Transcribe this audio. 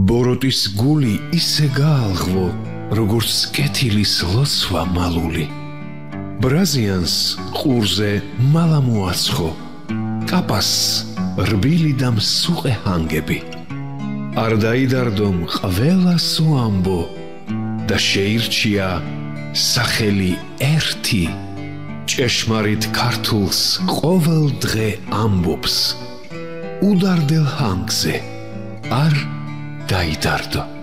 ბოროტის გული ისე გაალღვო, როგორც კეთილის ლოცვა მალული. ბრაზიანს ყურზე მალა მოაცხო, კაპას რბილი და მსუყე ჰანგები. არ დაიდარდომ ყველას უამბო და შეირჩია სახელი ერთი, ჭეშმარიტ ქართულს ყოველ დღე ამბობს, უდარდელ ჰანგზე არ დაიდარდო.